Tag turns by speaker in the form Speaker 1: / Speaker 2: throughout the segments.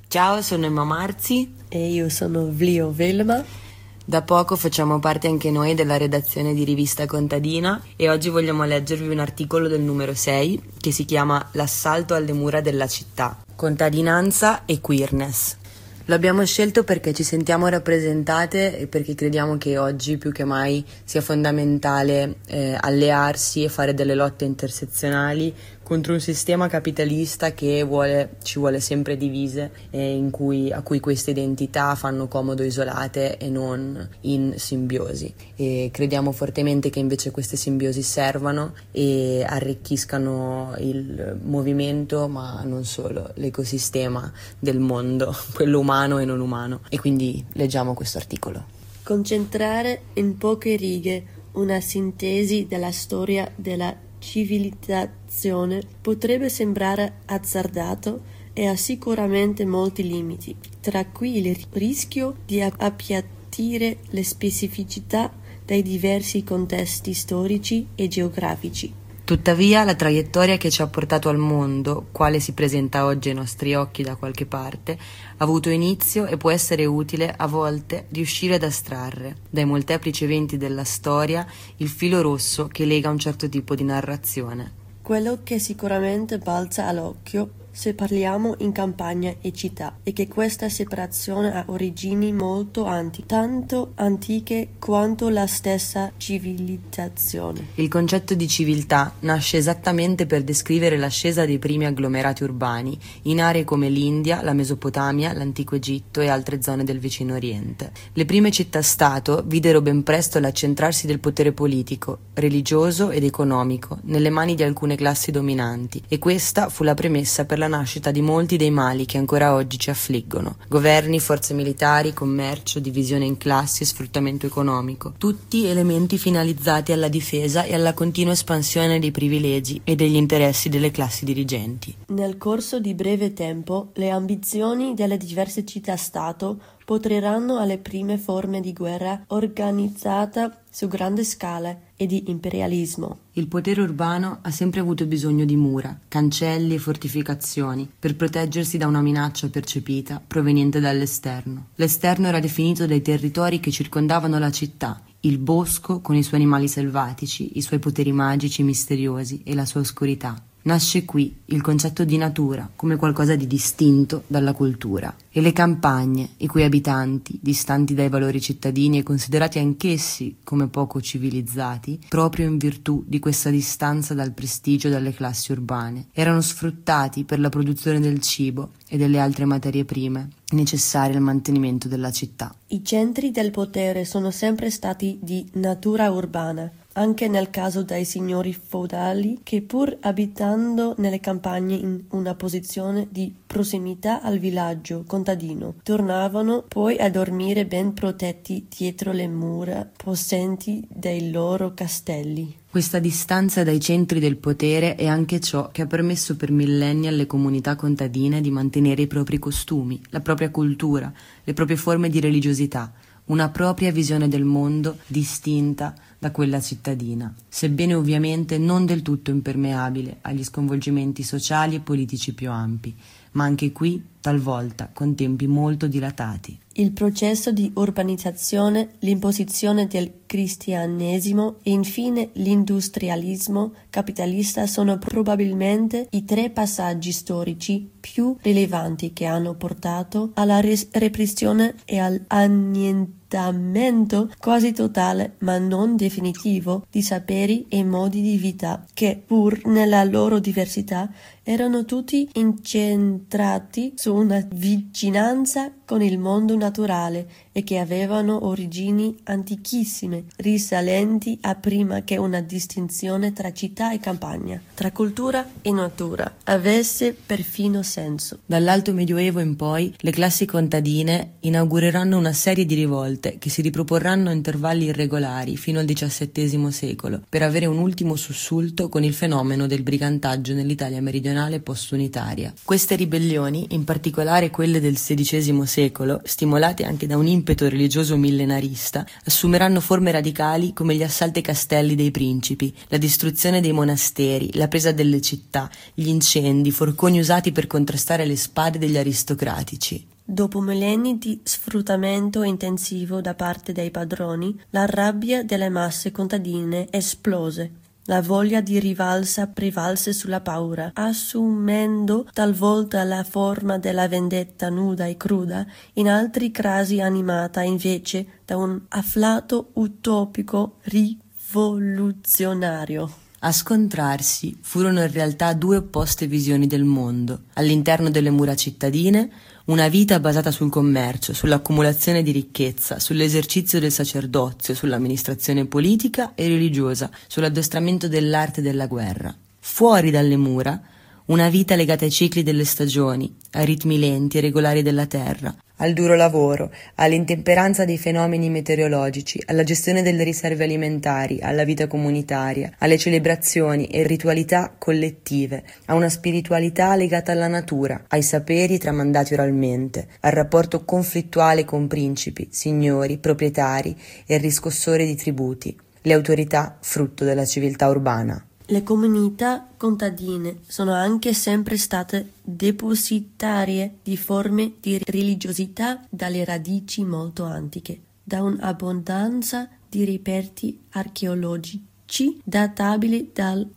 Speaker 1: Ciao, sono Emma Marzi.
Speaker 2: E io sono Vlio Velma.
Speaker 1: Da poco facciamo parte anche noi della redazione di Rivista Contadina e oggi vogliamo leggervi un articolo del numero 6 che si chiama L'assalto alle mura della città, contadinanza e queerness. L'abbiamo scelto perché ci sentiamo rappresentate e perché crediamo che oggi più che mai sia fondamentale allearsi e fare delle lotte intersezionali contro un sistema capitalista che ci vuole sempre divise e a cui queste identità fanno comodo isolate e non in simbiosi. E crediamo fortemente che invece queste simbiosi servano e arricchiscano il movimento, ma non solo, l'ecosistema del mondo, quello umano e non umano. E quindi leggiamo questo articolo.
Speaker 2: Concentrare in poche righe una sintesi della storia della civilizzazione potrebbe sembrare azzardato e ha sicuramente molti limiti, tra cui il rischio di appiattire le specificità dei diversi contesti storici e geografici.
Speaker 1: Tuttavia, la traiettoria che ci ha portato al mondo, quale si presenta oggi ai nostri occhi da qualche parte, ha avuto inizio e può essere utile a volte riuscire ad astrarre, dai molteplici eventi della storia, il filo rosso che lega un certo tipo di narrazione.
Speaker 2: Quello che sicuramente balza all'occhio se parliamo in campagna e città è che questa separazione ha origini molto tanto antiche quanto la stessa civilizzazione.
Speaker 1: Il concetto di civiltà nasce esattamente per descrivere l'ascesa dei primi agglomerati urbani in aree come l'India, la Mesopotamia, l'antico Egitto e altre zone del vicino Oriente. Le prime città-stato videro ben presto l'accentrarsi del potere politico, religioso ed economico nelle mani di alcune classi dominanti e questa fu la premessa per la nascita di molti dei mali che ancora oggi ci affliggono. Governi, forze militari, commercio, divisione in classi e sfruttamento economico. Tutti elementi finalizzati alla difesa e alla continua espansione dei privilegi e degli interessi delle classi dirigenti.
Speaker 2: Nel corso di breve tempo, le ambizioni delle diverse città-stato porteranno alle prime forme di guerra organizzata su grande scala e di imperialismo.
Speaker 1: Il potere urbano ha sempre avuto bisogno di mura, cancelli e fortificazioni per proteggersi da una minaccia percepita proveniente dall'esterno. L'esterno era definito dai territori che circondavano la città, il bosco con i suoi animali selvatici, i suoi poteri magici misteriosi e la sua oscurità. Nasce qui il concetto di natura come qualcosa di distinto dalla cultura e le campagne, i cui abitanti, distanti dai valori cittadini e considerati anch'essi come poco civilizzati, proprio in virtù di questa distanza dal prestigio delle classi urbane, erano sfruttati per la produzione del cibo e delle altre materie prime necessarie al mantenimento della città.
Speaker 2: I centri del potere sono sempre stati di natura urbana, anche nel caso dei signori feudali che pur abitando nelle campagne in una posizione di prossimità al villaggio contadino, tornavano poi a dormire ben protetti dietro le mura possenti dei loro castelli.
Speaker 1: Questa distanza dai centri del potere è anche ciò che ha permesso per millenni alle comunità contadine di mantenere i propri costumi, la propria cultura, le proprie forme di religiosità, una propria visione del mondo distinta da quella cittadina, sebbene ovviamente non del tutto impermeabile agli sconvolgimenti sociali e politici più ampi, ma anche qui talvolta con tempi molto dilatati.
Speaker 2: Il processo di urbanizzazione, l'imposizione del cristianesimo e infine l'industrialismo capitalista sono probabilmente i tre passaggi storici più rilevanti che hanno portato alla repressione e all'annientamento quasi totale ma non definitivo di saperi e modi di vita che, pur nella loro diversità, erano tutti incentrati su una vicinanza con il mondo naturale e che avevano origini antichissime, risalenti a prima che una distinzione tra città e campagna, tra cultura e natura, avesse perfino senso.
Speaker 1: Dall'Alto Medioevo in poi, le classi contadine inaugureranno una serie di rivolte che si riproporranno a intervalli irregolari fino al XVII secolo, per avere un ultimo sussulto con il fenomeno del brigantaggio nell'Italia meridionale post-unitaria. Queste ribellioni, in particolare quelle del XVI secolo, stimolate anche da un impeto religioso millenarista, assumeranno forme radicali come gli assalti ai castelli dei principi, la distruzione dei monasteri, la presa delle città, gli incendi, forconi usati per contrastare le spade degli aristocratici.
Speaker 2: Dopo millenni di sfruttamento intensivo da parte dei padroni, la rabbia delle masse contadine esplose. La voglia di rivalsa prevalse sulla paura, assumendo talvolta la forma della vendetta nuda e cruda, in altri casi animata invece da un afflato utopico rivoluzionario.
Speaker 1: A scontrarsi furono in realtà due opposte visioni del mondo. All'interno delle mura cittadine, una vita basata sul commercio, sull'accumulazione di ricchezza, sull'esercizio del sacerdozio, sull'amministrazione politica e religiosa, sull'addestramento dell'arte e della guerra. Fuori dalle mura, una vita legata ai cicli delle stagioni, ai ritmi lenti e regolari della terra, al duro lavoro, all'intemperanza dei fenomeni meteorologici, alla gestione delle riserve alimentari, alla vita comunitaria, alle celebrazioni e ritualità collettive, a una spiritualità legata alla natura, ai saperi tramandati oralmente, al rapporto conflittuale con principi, signori, proprietari e riscossori di tributi, le autorità frutto della civiltà urbana.
Speaker 2: Le comunità contadine sono anche sempre state depositarie di forme di religiosità dalle radici molto antiche, da un'abbondanza di reperti archeologici databili dal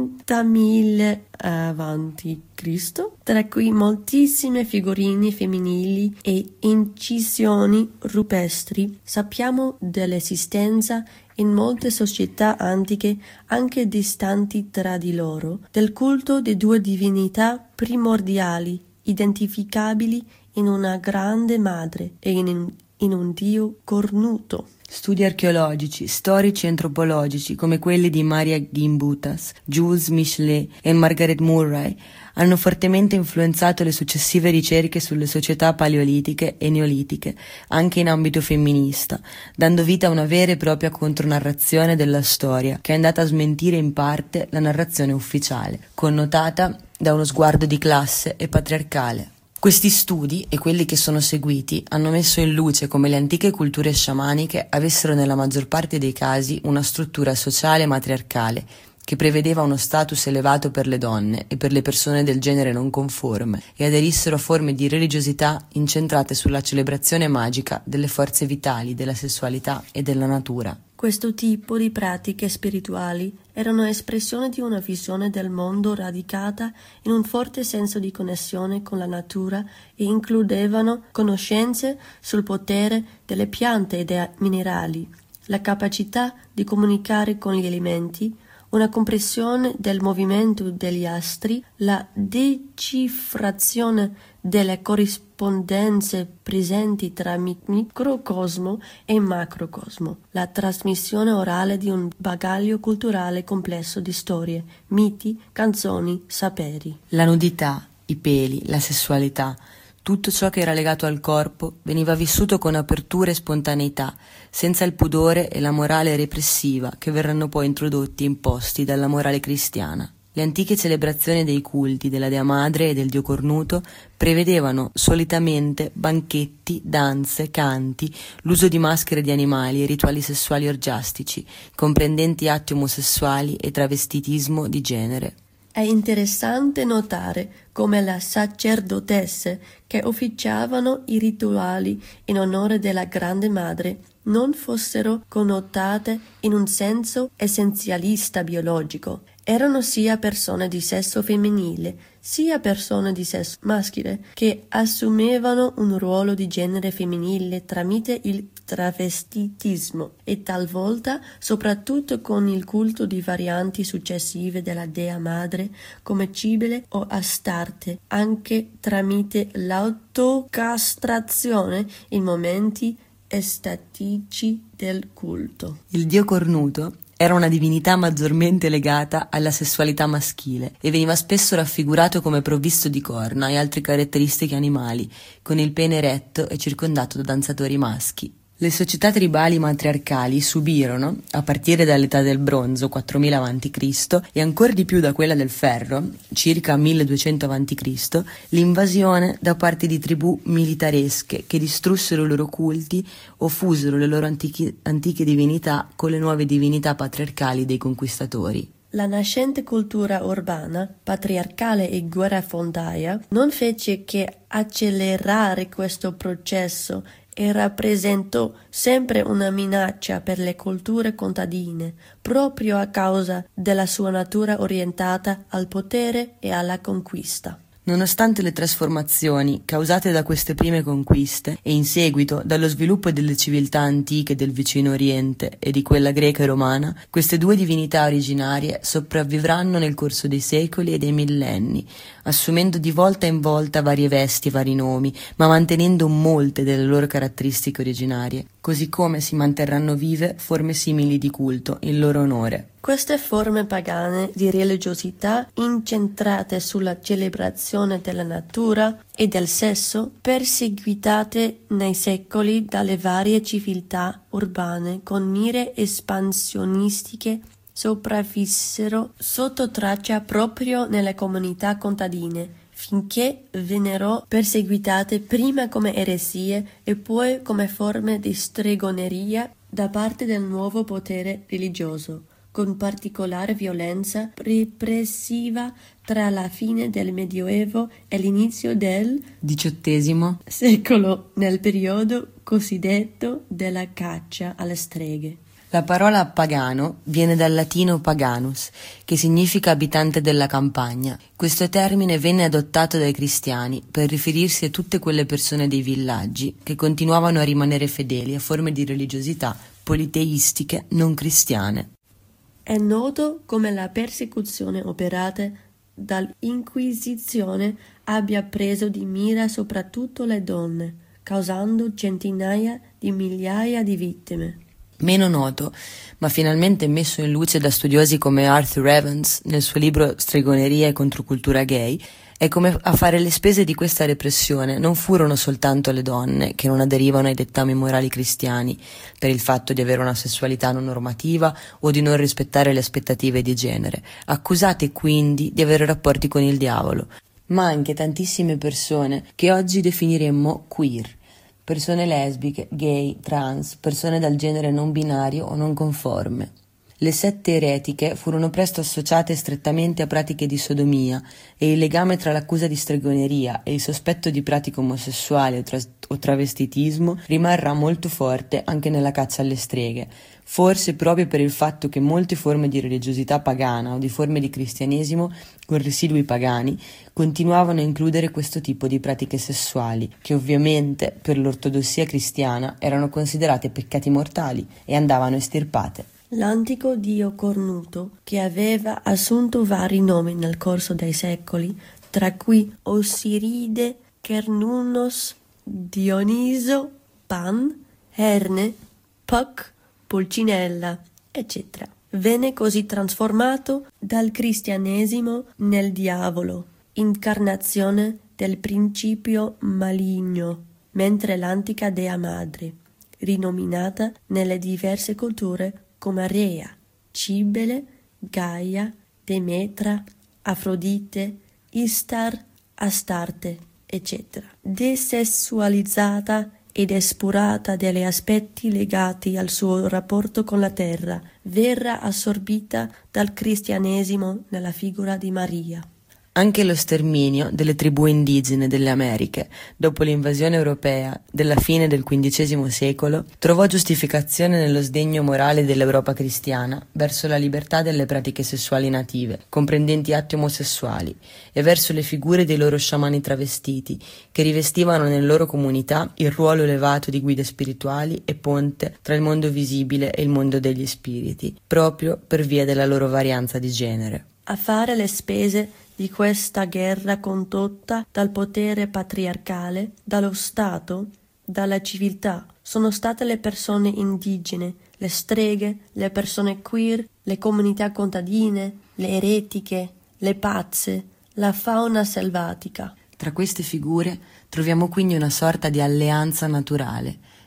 Speaker 2: 30.000 avanti Cristo, tra cui moltissime figurine femminili e incisioni rupestri. Sappiamo dell'esistenza in molte società antiche, anche distanti tra di loro, del culto di due divinità primordiali, identificabili in una grande madre e in un dio cornuto.
Speaker 1: Studi archeologici, storici e antropologici come quelli di Maria Gimbutas, Jules Michelet e Margaret Murray hanno fortemente influenzato le successive ricerche sulle società paleolitiche e neolitiche, anche in ambito femminista, dando vita a una vera e propria contronarrazione della storia, che è andata a smentire in parte la narrazione ufficiale, connotata da uno sguardo di classe e patriarcale. Questi studi, e quelli che sono seguiti, hanno messo in luce come le antiche culture sciamaniche avessero nella maggior parte dei casi una struttura sociale matriarcale, che prevedeva uno status elevato per le donne e per le persone del genere non conforme, e aderissero a forme di religiosità incentrate sulla celebrazione magica delle forze vitali, della sessualità e della natura.
Speaker 2: Questo tipo di pratiche spirituali erano espressione di una visione del mondo radicata in un forte senso di connessione con la natura e includevano conoscenze sul potere delle piante e dei minerali, la capacità di comunicare con gli elementi, una comprensione del movimento degli astri, la decifrazione delle corrispondenze presenti tra microcosmo e macrocosmo, la trasmissione orale di un bagaglio culturale complesso di storie, miti, canzoni, saperi.
Speaker 1: La nudità, i peli, la sessualità, tutto ciò che era legato al corpo veniva vissuto con apertura e spontaneità, senza il pudore e la morale repressiva che verranno poi introdotti e imposti dalla morale cristiana. Le antiche celebrazioni dei culti della Dea Madre e del Dio Cornuto prevedevano solitamente banchetti, danze, canti, l'uso di maschere di animali e rituali sessuali orgiastici, comprendenti atti omosessuali e travestitismo di genere.
Speaker 2: È interessante notare come le sacerdotesse che officiavano i rituali in onore della Grande Madre non fossero connotate in un senso essenzialista biologico. Erano sia persone di sesso femminile, sia persone di sesso maschile, che assumevano un ruolo di genere femminile tramite il travestitismo e talvolta, soprattutto con il culto di varianti successive della Dea Madre come Cibele o Astarte, anche tramite l'autocastrazione in momenti estatici del culto.
Speaker 1: Il dio cornuto era una divinità maggiormente legata alla sessualità maschile e veniva spesso raffigurato come provvisto di corna e altre caratteristiche animali, con il pene eretto e circondato da danzatori maschi. Le società tribali matriarcali subirono, a partire dall'età del bronzo, 4000 a.C., e ancora di più da quella del ferro, circa 1200 a.C., l'invasione da parte di tribù militaresche che distrussero i loro culti o fusero le loro antiche divinità con le nuove divinità patriarcali dei conquistatori.
Speaker 2: La nascente cultura urbana, patriarcale e guerrafondaia non fece che accelerare questo processo e rappresentò sempre una minaccia per le culture contadine, proprio a causa della sua natura orientata al potere e alla conquista.
Speaker 1: Nonostante le trasformazioni causate da queste prime conquiste e in seguito dallo sviluppo delle civiltà antiche del vicino Oriente e di quella greca e romana, queste due divinità originarie sopravvivranno nel corso dei secoli e dei millenni, assumendo di volta in volta varie vesti e vari nomi, ma mantenendo molte delle loro caratteristiche originarie, così come si manterranno vive forme simili di culto in loro onore.
Speaker 2: Queste forme pagane di religiosità incentrate sulla celebrazione della natura e del sesso, perseguitate nei secoli dalle varie civiltà urbane con mire espansionistiche, sopravvissero sotto traccia proprio nelle comunità contadine, finché vennero perseguitate prima come eresie e poi come forme di stregoneria da parte del nuovo potere religioso, con particolare violenza repressiva tra la fine del Medioevo e l'inizio del
Speaker 1: XVIII
Speaker 2: secolo, nel periodo cosiddetto della caccia alle streghe.
Speaker 1: La parola pagano viene dal latino paganus, che significa abitante della campagna. Questo termine venne adottato dai cristiani per riferirsi a tutte quelle persone dei villaggi che continuavano a rimanere fedeli a forme di religiosità politeistiche non cristiane.
Speaker 2: È noto come la persecuzione operata dall'Inquisizione abbia preso di mira soprattutto le donne, causando centinaia di migliaia di vittime.
Speaker 1: Meno noto, ma finalmente messo in luce da studiosi come Arthur Evans nel suo libro Stregoneria e controcultura gay, è come a fare le spese di questa repressione non furono soltanto le donne che non aderivano ai dettami morali cristiani per il fatto di avere una sessualità non normativa o di non rispettare le aspettative di genere, accusate quindi di avere rapporti con il diavolo, ma anche tantissime persone che oggi definiremmo queer. Persone lesbiche, gay, trans, persone dal genere non binario o non conforme. Le sette eretiche furono presto associate strettamente a pratiche di sodomia e il legame tra l'accusa di stregoneria e il sospetto di pratiche omosessuali o travestitismo rimarrà molto forte anche nella caccia alle streghe, forse proprio per il fatto che molte forme di religiosità pagana o di forme di cristianesimo con residui pagani continuavano a includere questo tipo di pratiche sessuali, che ovviamente per l'ortodossia cristiana erano considerate peccati mortali e andavano estirpate.
Speaker 2: L'antico dio cornuto, che aveva assunto vari nomi nel corso dei secoli, tra cui Osiride, Cernunnos, Dioniso, Pan, Erne, Puck, Pulcinella, eccetera, venne così trasformato dal cristianesimo nel diavolo, incarnazione del principio maligno, mentre l'antica dea madre, rinominata nelle diverse culture come Rea, Cibele, Gaia, Demetra, Afrodite, Istar, Astarte, eccetera, desessualizzata ed espurata dagli aspetti legati al suo rapporto con la terra, verrà assorbita dal cristianesimo nella figura di Maria.
Speaker 1: Anche lo sterminio delle tribù indigene delle Americhe, dopo l'invasione europea della fine del XV secolo, trovò giustificazione nello sdegno morale dell'Europa cristiana verso la libertà delle pratiche sessuali native, comprendenti atti omosessuali, e verso le figure dei loro sciamani travestiti, che rivestivano nelle loro comunità il ruolo elevato di guide spirituali e ponte tra il mondo visibile e il mondo degli spiriti, proprio per via della loro varianza di genere.
Speaker 2: A fare le spese di questa guerra condotta dal potere patriarcale, dallo Stato, dalla civiltà, sono state le persone indigene, le streghe, le persone queer, le comunità contadine, le eretiche, le pazze, la fauna selvatica.
Speaker 1: Tra queste figure troviamo quindi una sorta di alleanza naturale,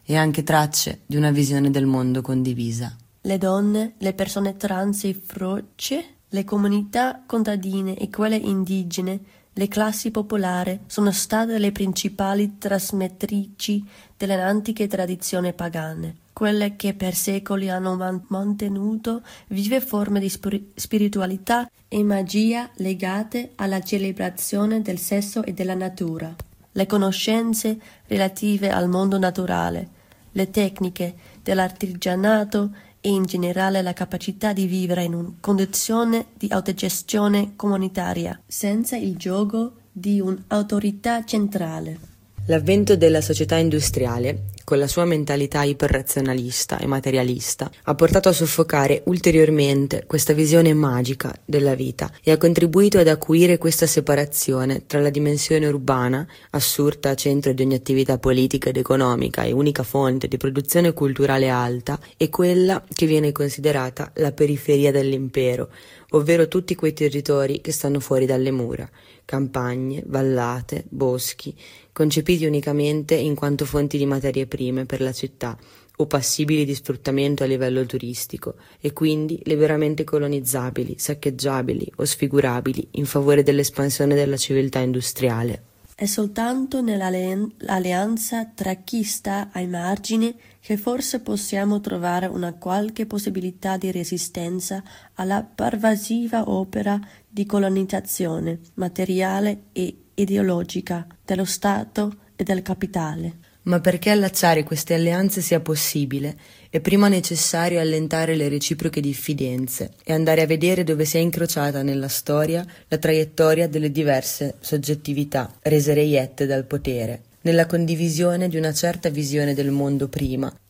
Speaker 1: e anche tracce di una visione del mondo condivisa.
Speaker 2: Le donne, le persone trans e froce, le comunità contadine e quelle indigene, le classi popolari sono state le principali trasmettrici delle antiche tradizioni pagane, quelle che per secoli hanno mantenuto vive forme di spiritualità e magia legate alla celebrazione del sesso e della natura. Le conoscenze relative al mondo naturale, le tecniche dell'artigianato e in generale la capacità di vivere in una condizione di autogestione comunitaria, senza il gioco di un'autorità centrale.
Speaker 1: L'avvento della società industriale, con la sua mentalità iperrazionalista e materialista, ha portato a soffocare ulteriormente questa visione magica della vita e ha contribuito ad acuire questa separazione tra la dimensione urbana, assurda a centro di ogni attività politica ed economica e unica fonte di produzione culturale alta, e quella che viene considerata la periferia dell'impero, ovvero tutti quei territori che stanno fuori dalle mura, campagne, vallate, boschi, concepiti unicamente in quanto fonti di materie prime per la città o passibili di sfruttamento a livello turistico e quindi liberamente colonizzabili, saccheggiabili o sfigurabili in favore dell'espansione della civiltà industriale.
Speaker 2: È soltanto nell'alleanza tra chi sta ai margini che forse possiamo trovare una qualche possibilità di resistenza alla pervasiva opera di colonizzazione materiale e ideologica dello Stato e del capitale.
Speaker 1: Ma perché allacciare queste alleanze sia possibile, è prima necessario allentare le reciproche diffidenze e andare a vedere dove si è incrociata nella storia la traiettoria delle diverse soggettività rese reiette dal potere, nella condivisione di una certa visione del mondo prima